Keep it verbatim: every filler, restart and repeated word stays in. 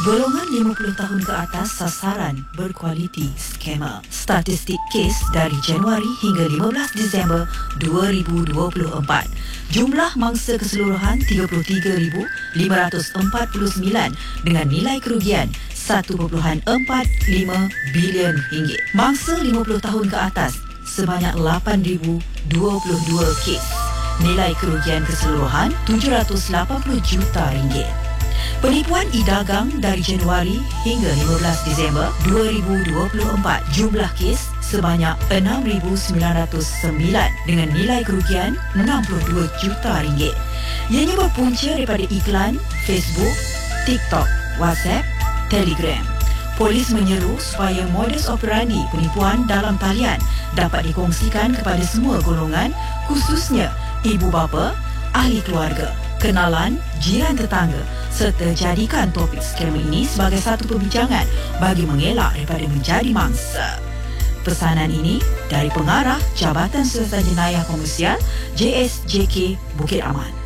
Golongan lima puluh tahun ke atas sasaran berkualiti skema. Statistik kes dari Januari hingga lima belas Disember dua ribu dua puluh empat. Jumlah mangsa keseluruhan tiga puluh tiga ribu lima ratus empat puluh sembilan dengan nilai kerugian satu perpuluhan empat lima bilion ringgit. Mangsa lima puluh tahun ke atas sebanyak lapan ribu dua puluh dua kes. Nilai kerugian keseluruhan tujuh ratus lapan puluh juta ringgit. Penipuan e-dagang dari Januari hingga lima belas Disember dua ribu dua puluh empat, jumlah kes sebanyak enam ribu sembilan ratus sembilan dengan nilai kerugian enam puluh dua juta ringgit. Ianya berpunca daripada iklan Facebook, TikTok, WhatsApp, Telegram. Polis menyeru supaya modus operandi penipuan dalam talian dapat dikongsikan kepada semua golongan, khususnya ibu bapa, ahli keluarga, kenalan, jiran tetangga, serta jadikan topik skema ini sebagai satu perbincangan bagi mengelak daripada menjadi mangsa. Pesanan ini dari Pengarah Jabatan Siasatan Jenayah Komersial J S J K Bukit Aman.